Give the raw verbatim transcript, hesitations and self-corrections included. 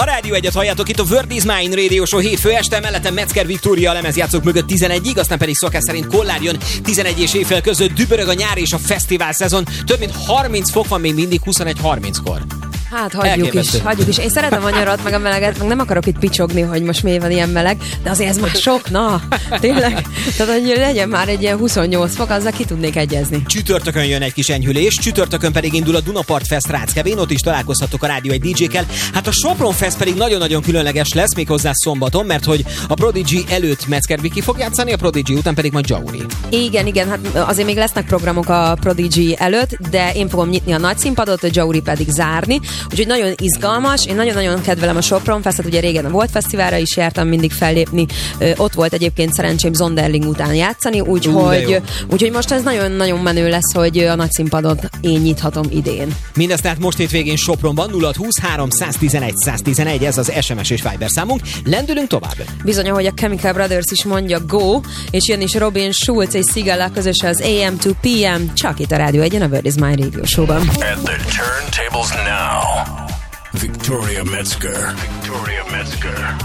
A Rádió egyet halljátok itt a Word is Mine Radio Show hétfő este, mellettem Metzger Viktória a lemezjátszók mögött tizenegyig, aztán pedig szokás szerint Kollár jön tizenegy és éjfél között, dübörög a nyár és a fesztivál szezon. Több mint harminc fok van még mindig huszonegy harminckor. Hát hagyjuk is, hagyjuk is. Én szeretem a nyarat, meg a meleget, meg nem akarok itt picsogni, hogy most miért van ilyen meleg, de azért ez már sok, na, tényleg. Tehát, hogy legyen már egy ilyen huszonnyolc fok, azzal ki tudnék egyezni. Csütörtökön jön egy kis enyhülés, csütörtökön pedig indul a Dunapart Fest Ráckevén, ott is találkozhatok a Rádió egy dé jékkel. Hát a Sopron Fest pedig nagyon-nagyon különleges lesz, méghozzá szombaton, mert hogy a Prodigy előtt Metzger Viki fog játszani, a Prodigy után pedig majd Jauri. Igen, igen, hát azért még lesznek programok a Prodigy előtt, de én fogom nyitni a nagy színpadot, a Jauri pedig zárni. Úgyhogy nagyon izgalmas, én nagyon-nagyon kedvelem a Sopron Festet, ugye régen a Volt Fesztiválra is jártam mindig fellépni, Ö, ott volt egyébként szerencsém Zonderling után játszani, úgyhogy úgyhogy most ez nagyon-nagyon menő lesz, hogy a nagy színpadot én nyithatom idén. Mindezt tehát most hétvégén Sopronban nulla húsz három tizenegy száz tizenegy, ez az es em es és Viber számunk. Lendülünk tovább. Bizony, ahogy a Chemical Brothers is mondja, go, és jön is Robin Schulz és Sigala közös az á em to pé em, csak itt a Rádió egyen, a Word is Mine Radio Show-ban. At the turntables now, Victoria Metzger. Victoria Metzger.